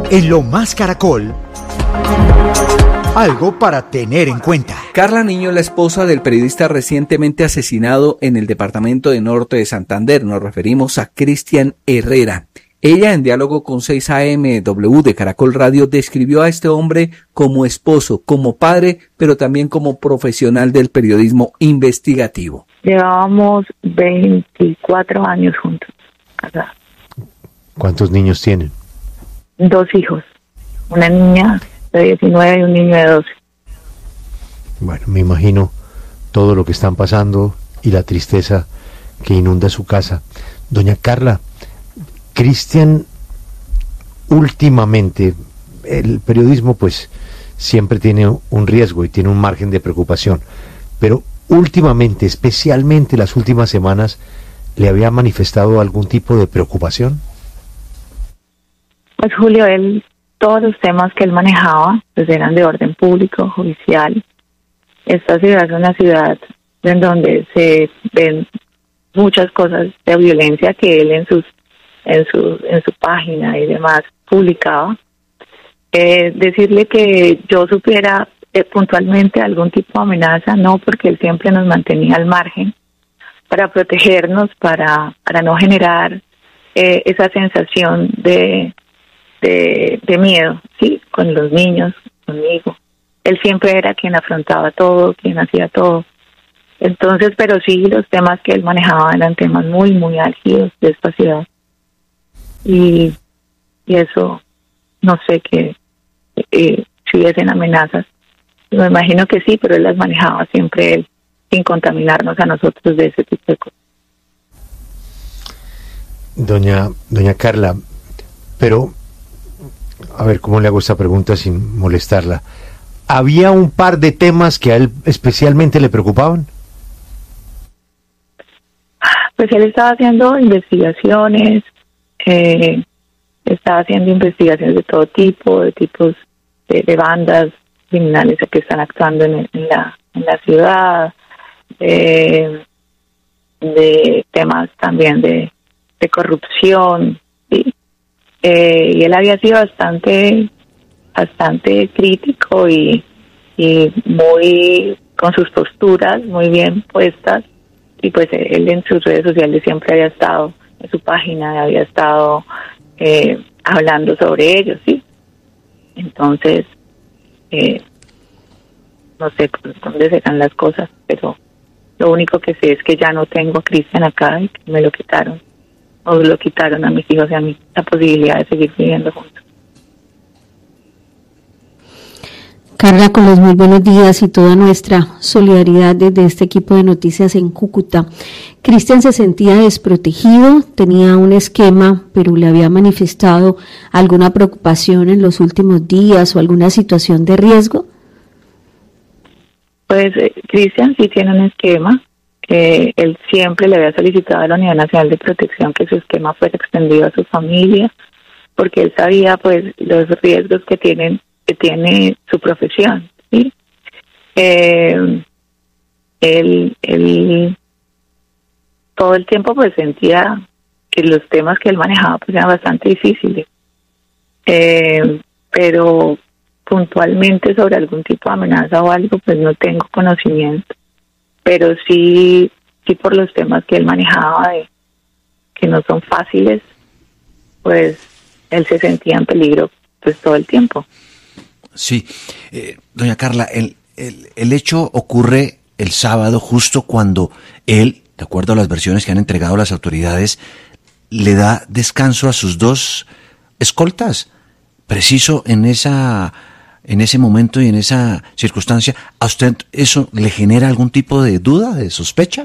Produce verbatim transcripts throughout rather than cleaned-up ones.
En Lo Más Caracol, algo para tener en cuenta. Carla Niño, la esposa del periodista recientemente asesinado en el departamento de Norte de Santander. Nos referimos a Cristian Herrera. Ella, en diálogo con seis A M W de Caracol Radio, describió a este hombre como esposo, como padre, pero también como profesional del periodismo investigativo. Llevábamos veinticuatro años juntos, casados. ¿Cuántos niños tienen? Dos hijos, una niña de diecinueve y un niño de doce. Bueno, me imagino todo lo que están pasando y la tristeza que inunda su casa. Doña Carla, Cristian, últimamente, el periodismo pues siempre tiene un riesgo y tiene un margen de preocupación, pero últimamente, especialmente las últimas semanas, ¿le había manifestado algún tipo de preocupación? Pues Julio, él, todos los temas que él manejaba, pues eran de orden público, judicial. Esta ciudad es una ciudad en donde se ven muchas cosas de violencia que él en sus en su en su página y demás publicaba. Eh, decirle que yo supiera eh, puntualmente algún tipo de amenaza, no, porque él siempre nos mantenía al margen para protegernos, para para no generar eh, esa sensación de De, de miedo, sí, con los niños, conmigo. Él siempre era quien afrontaba todo, quien hacía todo. Entonces, pero sí, los temas que él manejaba eran temas muy, muy álgidos de esta ciudad. Y, y eso, no sé que eh, si hubiesen amenazas. Me imagino que sí, pero él las manejaba siempre él, sin contaminarnos a nosotros de ese tipo de cosas. Doña, doña Carla, pero a ver, ¿cómo le hago esta pregunta sin molestarla? ¿Había un par de temas que a él especialmente le preocupaban? Pues él estaba haciendo investigaciones, eh, estaba haciendo investigaciones de todo tipo, de tipos de, de bandas criminales que están actuando en, en la en la ciudad, de, de temas también de, de corrupción, ¿sí? Eh, y él había sido bastante bastante crítico y, y muy con sus posturas muy bien puestas, y pues él en sus redes sociales siempre había estado, en su página había estado eh, hablando sobre ellos, sí. Entonces eh, no sé por dónde serán las cosas, pero lo único que sé es que ya no tengo a Cristian acá y que me lo quitaron. O lo quitaron a mis hijos y a mí la posibilidad de seguir viviendo juntos. Carla, con los muy buenos días y toda nuestra solidaridad desde este equipo de noticias en Cúcuta. Cristian se sentía desprotegido, tenía un esquema, pero le había manifestado alguna preocupación en los últimos días o alguna situación de riesgo. Pues eh, Cristian sí tiene un esquema. Eh, él siempre le había solicitado a la Unidad Nacional de Protección que su esquema fuera extendido a su familia, porque él sabía pues los riesgos que tienen que tiene su profesión, ¿sí? Eh, él, él todo el tiempo pues sentía que los temas que él manejaba pues eran bastante difíciles, eh, pero puntualmente sobre algún tipo de amenaza o algo pues no tengo conocimiento. Pero sí, sí por los temas que él manejaba, de, que no son fáciles, pues él se sentía en peligro pues todo el tiempo. Sí, eh, doña Carla, el, el, el hecho ocurre el sábado justo cuando él, de acuerdo a las versiones que han entregado las autoridades, le da descanso a sus dos escoltas, preciso en esa... en ese momento y en esa circunstancia. ¿A usted eso le genera algún tipo de duda, de sospecha?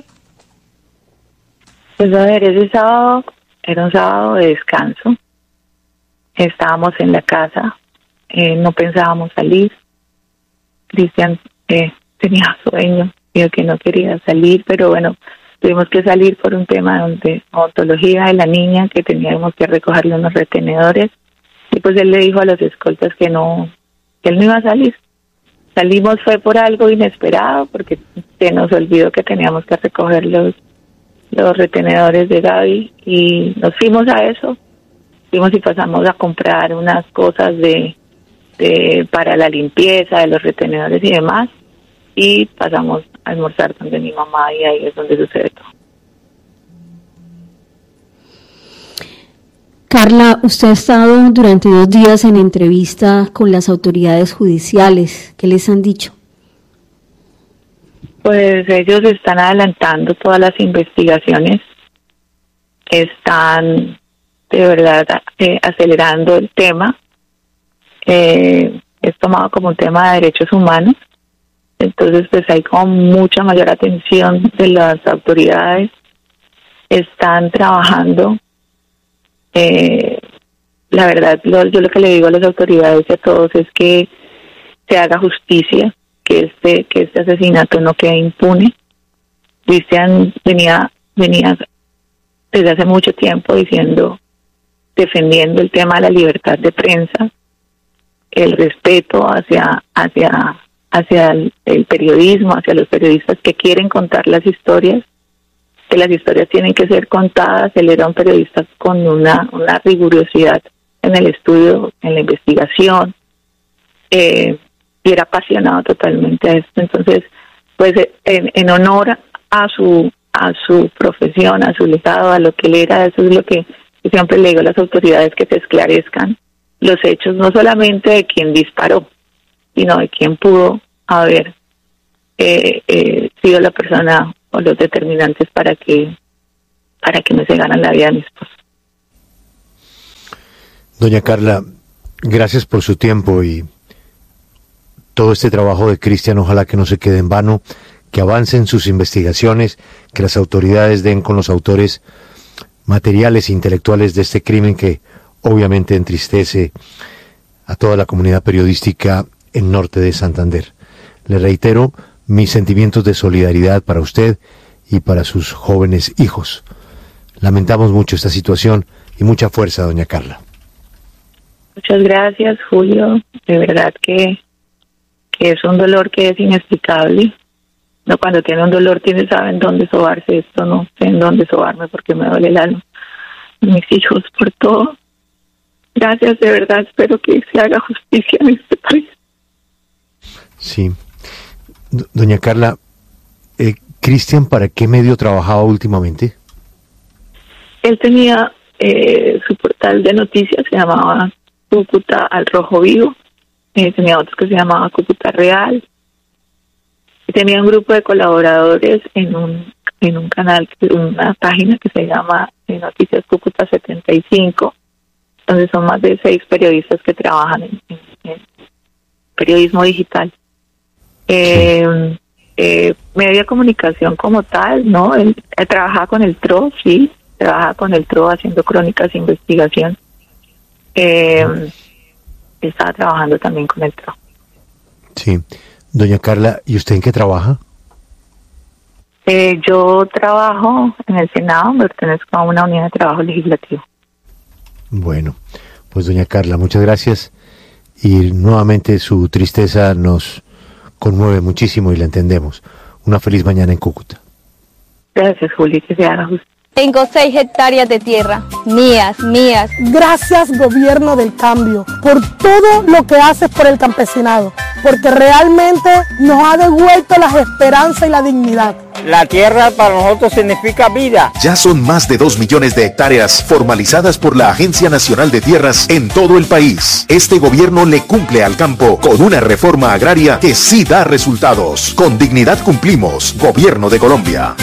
Pues a ver, ese sábado era un sábado de descanso. Estábamos en la casa, eh, no pensábamos salir. Cristian eh, tenía sueño, dijo que no quería salir, pero bueno, tuvimos que salir por un tema de odontología de la niña, que teníamos que recogerle unos retenedores, y pues él le dijo a los escoltas que no, que él no iba a salir. Salimos fue por algo inesperado, porque se nos olvidó que teníamos que recoger los, los retenedores de Gaby, y nos fuimos a eso, fuimos y pasamos a comprar unas cosas de, de para la limpieza de los retenedores y demás, y pasamos a almorzar donde mi mamá, y ahí es donde sucede todo. Carla, usted ha estado durante dos días en entrevista con las autoridades judiciales. ¿Qué les han dicho? Pues ellos están adelantando todas las investigaciones, están de verdad eh, acelerando el tema. Eh, es tomado como un tema de derechos humanos, entonces pues hay como mucha mayor atención de las autoridades. Están trabajando. Eh, la verdad, lo, yo lo que le digo a las autoridades y a todos es que se haga justicia, que este que este asesinato no quede impune. Cristian venía venía desde hace mucho tiempo diciendo, defendiendo el tema de la libertad de prensa, el respeto hacia hacia hacia el, el periodismo, hacia los periodistas que quieren contar las historias, que las historias tienen que ser contadas. Él era un periodista con una, una rigurosidad en el estudio, en la investigación, eh, y era apasionado totalmente a esto. Entonces, pues en, en honor a su a su profesión, a su legado, a lo que él era, eso es lo que yo siempre le digo a las autoridades, que se esclarezcan los hechos, no solamente de quien disparó, sino de quien pudo haber eh, eh, sido la persona o los determinantes para que para que me cegaran la vida a mi esposo. Doña Carla, gracias por su tiempo y todo este trabajo de Cristian, ojalá que no se quede en vano, que avancen sus investigaciones, que las autoridades den con los autores materiales e intelectuales de este crimen que obviamente entristece a toda la comunidad periodística en norte de Santander. Le reitero mis sentimientos de solidaridad para usted y para sus jóvenes hijos. Lamentamos mucho esta situación y mucha fuerza, doña Carla. Muchas gracias, Julio. De verdad que, que es un dolor que es inexplicable. No, cuando tiene un dolor, tiene sabe en dónde sobarse. Esto no sé en dónde sobarme porque me duele el alma. Mis hijos, por todo. Gracias, de verdad. Espero que se haga justicia en este país. Sí. Doña Carla, eh, Cristian, ¿para qué medio trabajaba últimamente? Él tenía eh, su portal de noticias, se llamaba Cúcuta al Rojo Vivo, eh, tenía otros que se llamaba Cúcuta Real, y tenía un grupo de colaboradores en un en un canal, una página que se llama eh, Noticias Cúcuta setenta y cinco, donde son más de seis periodistas que trabajan en, en, en periodismo digital. Eh, eh, medio de comunicación como tal, ¿no? Él, él trabajaba con el T R O, sí, trabajaba con el T R O haciendo crónicas de investigación. Eh, estaba trabajando también con el T R O. Sí. Doña Carla, ¿y usted en qué trabaja? Eh, yo trabajo en el Senado, me pertenezco a una unidad de trabajo legislativo. Bueno, pues doña Carla, muchas gracias y nuevamente su tristeza nos conmueve muchísimo y la entendemos. Una feliz mañana en Cúcuta. Gracias, Juli, que se haga justo. Tengo seis hectáreas de tierra, mías, mías. Gracias, Gobierno del Cambio, por todo lo que haces por el campesinado, porque realmente nos ha devuelto las esperanzas y la dignidad. La tierra para nosotros significa vida. Ya son más de dos millones de hectáreas formalizadas por la Agencia Nacional de Tierras en todo el país. Este gobierno le cumple al campo con una reforma agraria que sí da resultados. Con dignidad cumplimos. Gobierno de Colombia.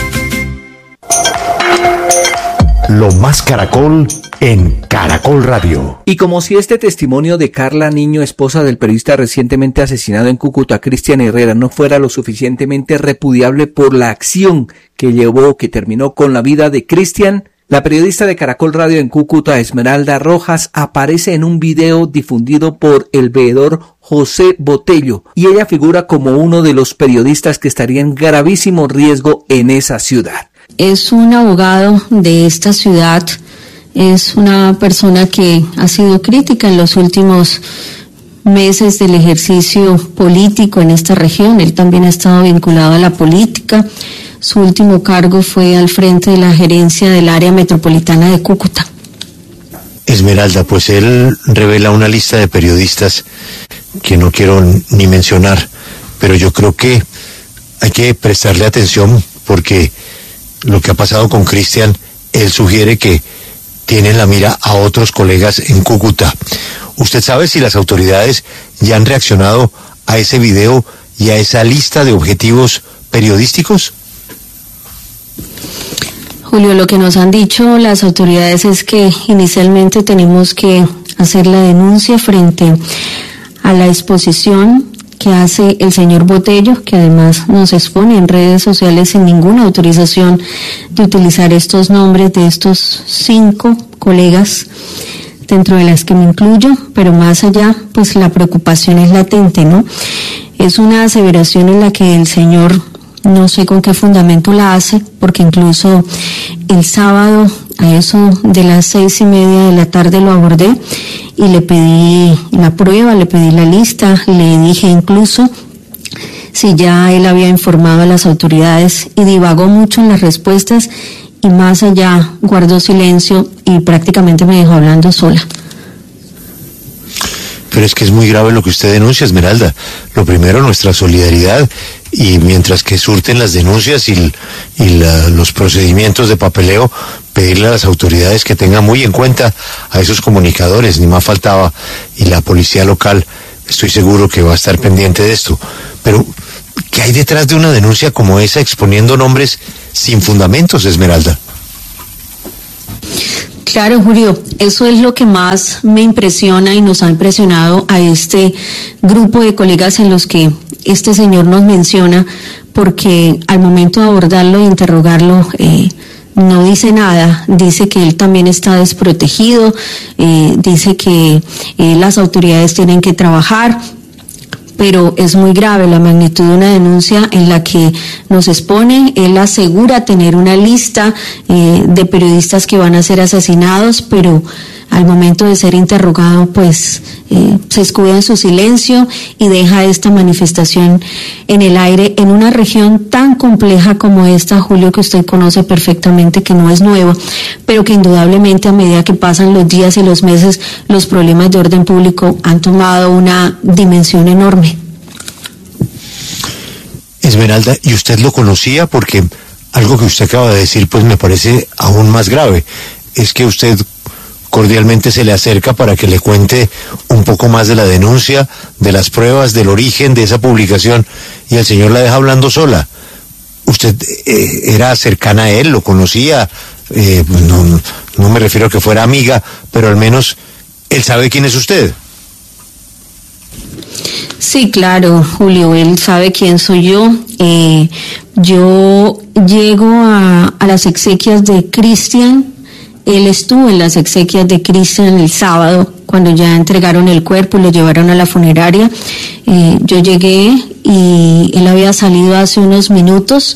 Lo más Caracol en Caracol Radio. Y como si este testimonio de Carla Niño, esposa del periodista recientemente asesinado en Cúcuta, Cristian Herrera, no fuera lo suficientemente repudiable por la acción que llevó, que terminó con la vida de Cristian, la periodista de Caracol Radio en Cúcuta, Esmeralda Rojas, aparece en un video difundido por el veedor José Botello, y ella figura como uno de los periodistas que estaría en gravísimo riesgo en esa ciudad. Es un abogado de esta ciudad, es una persona que ha sido crítica en los últimos meses del ejercicio político en esta región. Él también ha estado vinculado a la política. Su último cargo fue al frente de la gerencia del área metropolitana de Cúcuta. Esmeralda, pues él revela una lista de periodistas que no quiero ni mencionar, pero yo creo que hay que prestarle atención porque lo que ha pasado con Cristian, él sugiere que tienen la mira a otros colegas en Cúcuta. ¿Usted sabe si las autoridades ya han reaccionado a ese video y a esa lista de objetivos periodísticos? Julio, lo que nos han dicho las autoridades es que inicialmente tenemos que hacer la denuncia frente a la exposición que hace el señor Botello, que además nos expone en redes sociales sin ninguna autorización de utilizar estos nombres de estos cinco colegas, dentro de las que me incluyo, pero más allá, pues la preocupación es latente, ¿no? Es una aseveración en la que el señor, no sé con qué fundamento la hace, porque incluso el sábado a eso de las seis y media de la tarde lo abordé y le pedí la prueba, le pedí la lista, le dije incluso si ya él había informado a las autoridades y divagó mucho en las respuestas y más allá guardó silencio y prácticamente me dejó hablando sola. Pero es que es muy grave lo que usted denuncia, Esmeralda. Lo primero, nuestra solidaridad, y mientras que surten las denuncias y, y la, los procedimientos de papeleo, pedirle a las autoridades que tengan muy en cuenta a esos comunicadores, ni más faltaba, y la policía local, estoy seguro que va a estar pendiente de esto. Pero, ¿qué hay detrás de una denuncia como esa exponiendo nombres sin fundamentos, Esmeralda? Claro, Julio, eso es lo que más me impresiona y nos ha impresionado a este grupo de colegas en los que este señor nos menciona, porque al momento de abordarlo e interrogarlo, eh, no dice nada, dice que él también está desprotegido, eh, dice que eh, las autoridades tienen que trabajar, pero es muy grave la magnitud de una denuncia en la que nos expone. Él asegura tener una lista eh, de periodistas que van a ser asesinados, pero al momento de ser interrogado, pues eh, se escuda en su silencio y deja esta manifestación en el aire en una región tan compleja como esta, Julio, que usted conoce perfectamente, que no es nueva, pero que indudablemente a medida que pasan los días y los meses, los problemas de orden público han tomado una dimensión enorme. Esmeralda, ¿y usted lo conocía? Porque algo que usted acaba de decir, pues me parece aún más grave. Es que usted cordialmente se le acerca para que le cuente un poco más de la denuncia, de las pruebas, del origen de esa publicación, y el señor la deja hablando sola. ¿Usted eh, era cercana a él, lo conocía? Eh, no, no me refiero a que fuera amiga, pero al menos él sabe quién es usted. Sí, claro, Julio, él sabe quién soy yo. Eh, yo llego a, a las exequias de Cristian. Él estuvo en las exequias de Cristian el sábado, cuando ya entregaron el cuerpo y lo llevaron a la funeraria. Eh, yo llegué y él había salido hace unos minutos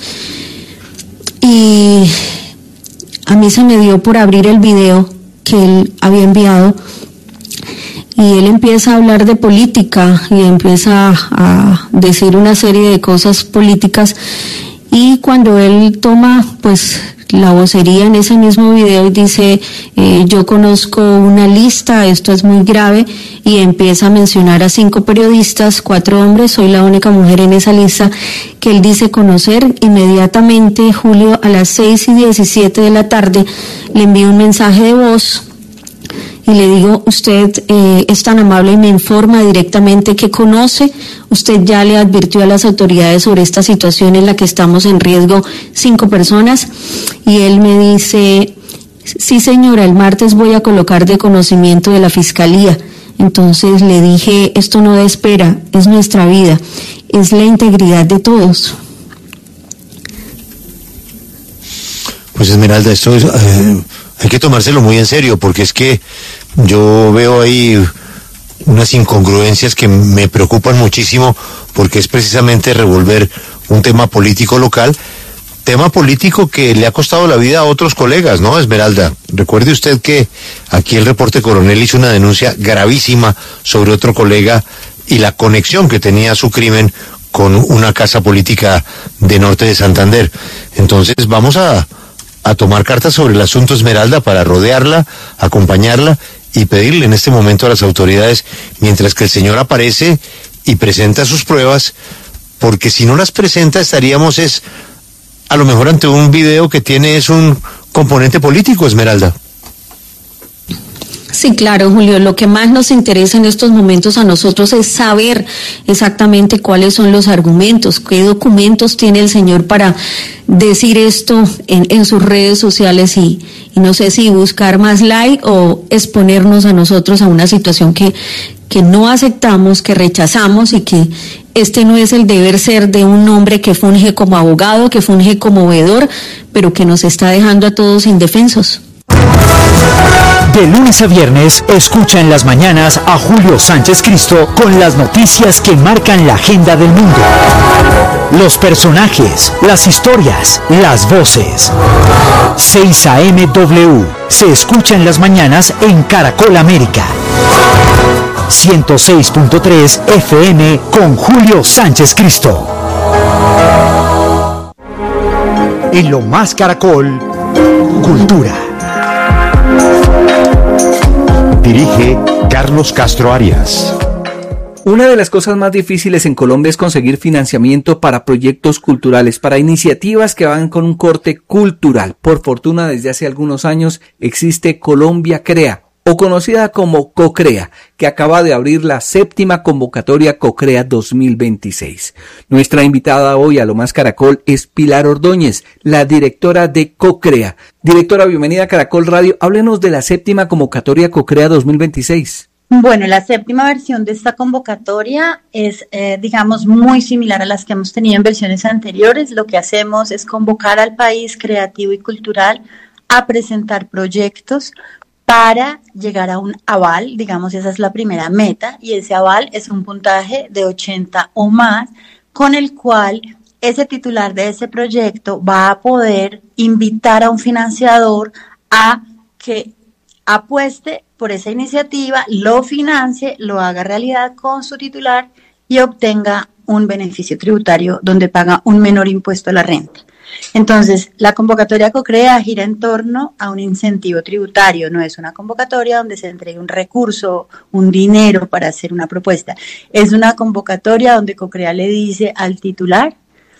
y a mí se me dio por abrir el video que él había enviado y él empieza a hablar de política y empieza a decir una serie de cosas políticas, y cuando él toma pues la vocería en ese mismo video y dice eh, yo conozco una lista, esto es muy grave, y empieza a mencionar a cinco periodistas, cuatro hombres, soy la única mujer en esa lista que él dice conocer. Inmediatamente, Julio, a las seis y diecisiete de la tarde le envío un mensaje de voz y le digo, usted eh, es tan amable y me informa directamente que conoce, usted ya le advirtió a las autoridades sobre esta situación en la que estamos en riesgo cinco personas, y él me dice, sí señora, el martes voy a colocar de conocimiento de la fiscalía. Entonces le dije, esto no da espera, es nuestra vida, es la integridad de todos. Pues Esmeralda, esto es, eh, hay que tomárselo muy en serio, porque es que yo veo ahí unas incongruencias que me preocupan muchísimo, porque es precisamente revolver un tema político local, tema político que le ha costado la vida a otros colegas, ¿no, Esmeralda? Recuerde usted que aquí el Reporte Coronel hizo una denuncia gravísima sobre otro colega y la conexión que tenía su crimen con una casa política de Norte de Santander. Entonces vamos a, a tomar cartas sobre el asunto, Esmeralda, para rodearla, acompañarla y pedirle en este momento a las autoridades, mientras que el señor aparece y presenta sus pruebas, porque si no las presenta estaríamos es a lo mejor ante un video que tiene es un componente político, Esmeralda. Sí, claro, Julio, lo que más nos interesa en estos momentos a nosotros es saber exactamente cuáles son los argumentos, qué documentos tiene el señor para decir esto en, en sus redes sociales y, y no sé si buscar más like o exponernos a nosotros a una situación que, que no aceptamos, que rechazamos y que este no es el deber ser de un hombre que funge como abogado, que funge como veedor, pero que nos está dejando a todos indefensos. De lunes a viernes, escucha en las mañanas a Julio Sánchez Cristo con las noticias que marcan la agenda del mundo. Los personajes, las historias, las voces. seis A M W se escucha en las mañanas en Caracol América. ciento seis punto tres F M con Julio Sánchez Cristo. En Lo Más Caracol, Cultura. Dirige Carlos Castro Arias. Una de las cosas más difíciles en Colombia es conseguir financiamiento para proyectos culturales, para iniciativas que van con un corte cultural. Por fortuna, desde hace algunos años existe Colombia Crea, o conocida como CoCrea, que acaba de abrir la séptima convocatoria CoCrea dos mil veintiséis. Nuestra invitada hoy a Lo Más Caracol es Pilar Ordóñez, la directora de CoCrea. Directora, bienvenida a Caracol Radio. Háblenos de la séptima convocatoria CoCrea dos mil veintiséis. Bueno, la séptima versión de esta convocatoria es, eh, digamos, muy similar a las que hemos tenido en versiones anteriores. Lo que hacemos es convocar al país creativo y cultural a presentar proyectos para llegar a un aval, digamos, esa es la primera meta, y ese aval es un puntaje de ochenta o más, con el cual ese titular de ese proyecto va a poder invitar a un financiador a que apueste por esa iniciativa, lo financie, lo haga realidad con su titular y obtenga un beneficio tributario donde paga un menor impuesto a la renta. Entonces, la convocatoria CoCrea gira en torno a un incentivo tributario, no es una convocatoria donde se entregue un recurso, un dinero para hacer una propuesta. Es una convocatoria donde CoCrea le dice al titular,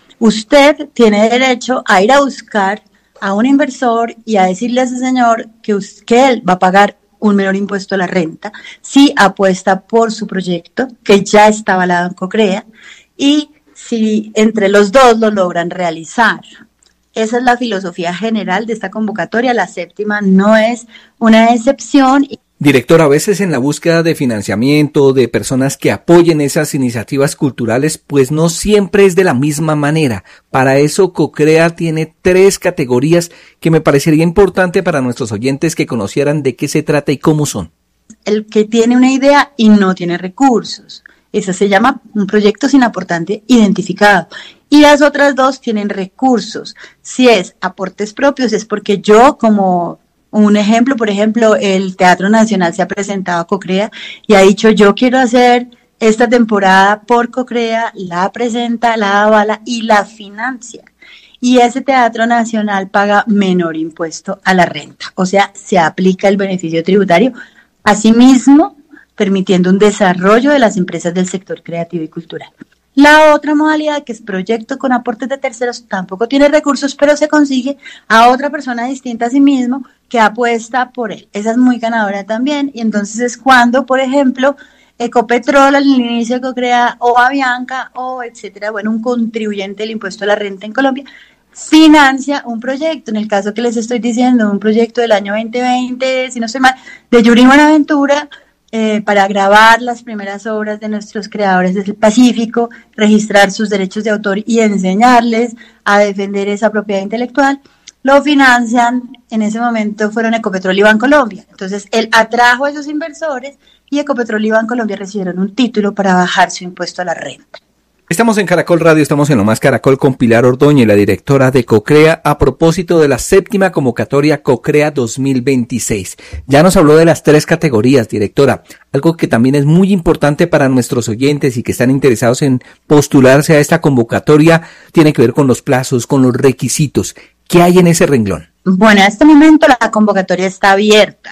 usted tiene derecho a ir a buscar a un inversor y a decirle a ese señor que, que él va a pagar un menor impuesto a la renta si apuesta por su proyecto, que ya está avalado en CoCrea, y si entre los dos lo logran realizar. Esa es la filosofía general de esta convocatoria. La séptima no es una excepción. Director, a veces en la búsqueda de financiamiento, de personas que apoyen esas iniciativas culturales, pues no siempre es de la misma manera. Para eso CoCrea tiene tres categorías que me parecería importante para nuestros oyentes que conocieran de qué se trata y cómo son. El que tiene una idea y no tiene recursos. Eso se llama un proyecto sin aportante identificado. Y las otras dos tienen recursos. Si es aportes propios, es porque yo, como un ejemplo, por ejemplo, el Teatro Nacional se ha presentado a CoCrea y ha dicho, yo quiero hacer esta temporada por CoCrea, la presenta, la avala y la financia. Y ese Teatro Nacional paga menor impuesto a la renta. O sea, se aplica el beneficio tributario. Asimismo, permitiendo un desarrollo de las empresas del sector creativo y cultural. La otra modalidad, que es proyecto con aportes de terceros, tampoco tiene recursos, pero se consigue a otra persona distinta a sí mismo que apuesta por él. Esa es muy ganadora también, y entonces es cuando, por ejemplo, Ecopetrol al inicio de CoCrea, o Avianca, o etcétera, bueno, un contribuyente del impuesto a la renta en Colombia, financia un proyecto. En el caso que les estoy diciendo, un proyecto del año veinte veinte, si no estoy mal, de Yuri Buenaventura, Eh, para grabar las primeras obras de nuestros creadores del Pacífico, registrar sus derechos de autor y enseñarles a defender esa propiedad intelectual, lo financian, en ese momento fueron Ecopetrol y Bancolombia. Entonces, él atrajo a esos inversores y Ecopetrol y Bancolombia recibieron un título para bajar su impuesto a la renta. Estamos en Caracol Radio, estamos en Lo Más Caracol con Pilar Ordóñez, la directora de CoCrea, a propósito de la séptima convocatoria CoCrea dos mil veintiséis. Ya nos habló de las tres categorías, directora. Algo que también es muy importante para nuestros oyentes y que están interesados en postularse a esta convocatoria tiene que ver con los plazos, con los requisitos. ¿Qué hay en ese renglón? Bueno, en este momento la convocatoria está abierta.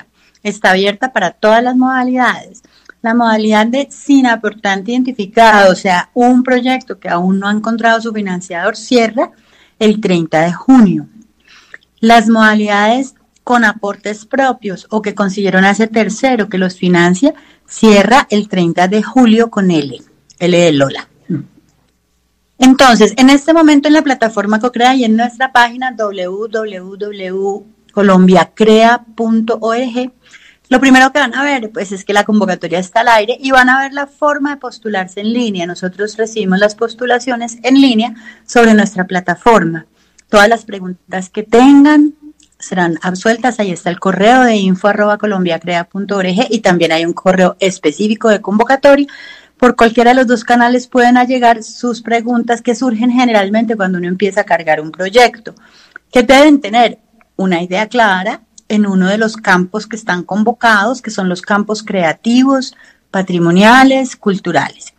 está abierta para todas las modalidades. La modalidad de sin aportante identificado, o sea, un proyecto que aún no ha encontrado su financiador, cierra el treinta de junio. Las modalidades con aportes propios o que consiguieron a ese tercero que los financia, cierra el treinta de julio con L, L de Lola. Entonces, en este momento en la plataforma CoCrea y en nuestra página doble u doble u doble u punto colombia crea punto org, lo primero que van a ver pues es que la convocatoria está al aire y van a ver la forma de postularse en línea. Nosotros recibimos las postulaciones en línea sobre nuestra plataforma. Todas las preguntas que tengan serán absueltas. Ahí está el correo de info arroba colombia crea punto org y también hay un correo específico de convocatoria. Por cualquiera de los dos canales pueden llegar sus preguntas que surgen generalmente cuando uno empieza a cargar un proyecto, que deben tener una idea clara en uno de los campos que están convocados, que son los campos creativos, patrimoniales, culturales.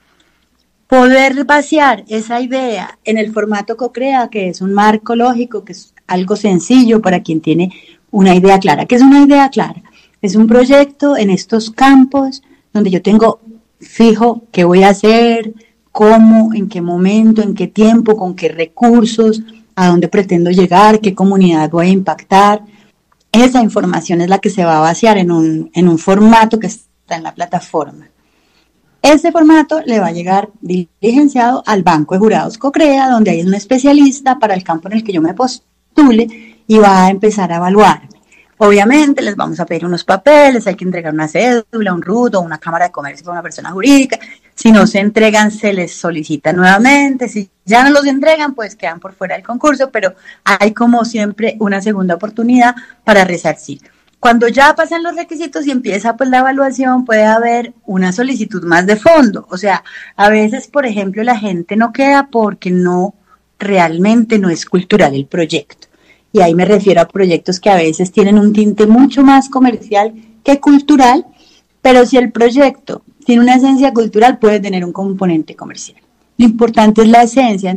Poder vaciar esa idea en el formato CoCrea, que es un marco lógico, que es algo sencillo para quien tiene una idea clara. ¿Qué es una idea clara? Es un proyecto en estos campos donde yo tengo fijo qué voy a hacer, cómo, en qué momento, en qué tiempo, con qué recursos, a dónde pretendo llegar, qué comunidad voy a impactar. Esa información es la que se va a vaciar en un, en un formato que está en la plataforma. Ese formato le va a llegar diligenciado al Banco de Jurados CoCrea, donde hay un especialista para el campo en el que yo me postule y va a empezar a evaluarme. Obviamente les vamos a pedir unos papeles, hay que entregar una cédula, un R U T o una cámara de comercio para una persona jurídica. Si no se entregan, se les solicita nuevamente. Si ya no los entregan, pues quedan por fuera del concurso, pero hay como siempre una segunda oportunidad para resarcir. Cuando ya pasan los requisitos y empieza pues la evaluación, puede haber una solicitud más de fondo. O sea, a veces, por ejemplo, la gente no queda porque no, realmente no es cultural el proyecto. Y ahí me refiero a proyectos que a veces tienen un tinte mucho más comercial que cultural, pero si el proyecto tiene una esencia cultural, puede tener un componente comercial. Lo importante es la esencia.